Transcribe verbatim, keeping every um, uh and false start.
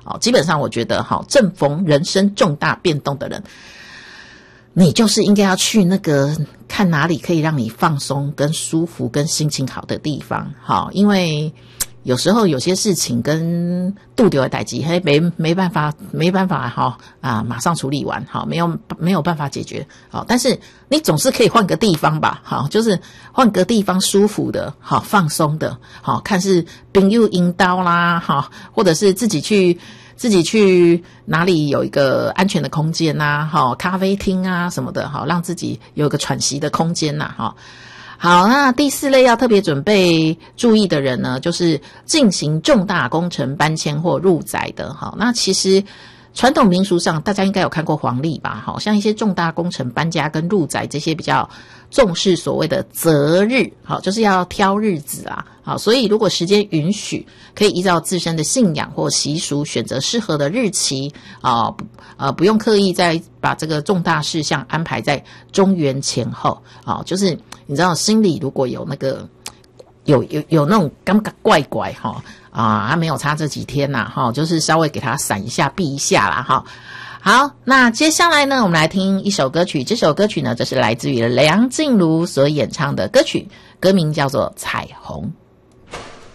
好，基本上我觉得好，正逢人生重大变动的人，你就是应该要去那个看哪里可以让你放松跟舒服跟心情好的地方。好，因为有时候有些事情跟度丢的代际，嘿，没没办法，没办法哈啊，马上处理完，好，没有没有办法解决，好，但是你总是可以换个地方吧，好，就是换个地方舒服的，好，放松的，好，看是朋友引导啦，好，或者是自己去自己去哪里有一个安全的空间呐，好，咖啡厅啊什么的，好，让自己有个喘息的空间呐，哈。好，那第四类要特别准备注意的人呢，就是进行重大工程搬迁或入宅的。好，那其实传统民俗上大家应该有看过黄历吧，好像一些重大工程搬家跟入宅这些比较重视所谓的择日，好，就是要挑日子啊。好，所以如果时间允许，可以依照自身的信仰或习俗选择适合的日期啊，呃，不用刻意再把这个重大事项安排在中元前后啊，就是你知道心里如果有那个有有有那种感觉怪怪哈啊，他没有差这几天呐哈，就是稍微给他闪一下避一下啦哈。好，那接下来呢，我们来听一首歌曲。这首歌曲呢，这是来自于梁静茹所演唱的歌曲，歌名叫做《彩虹》。